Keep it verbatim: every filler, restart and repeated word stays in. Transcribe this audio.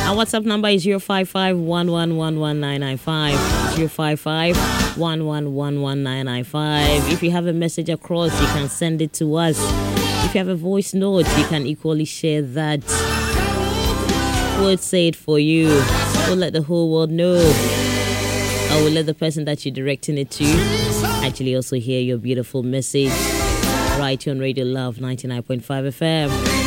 Our WhatsApp number is zero five five one one one one nine nine five. zero five five one one one one nine nine five. If you have a message across, you can send it to us. If you have a voice note, you can equally share that. We'll say it for you. We'll let the whole world know. I will let the person that you're directing it to actually also hear your beautiful message right here on Radio Love ninety-nine point five F M.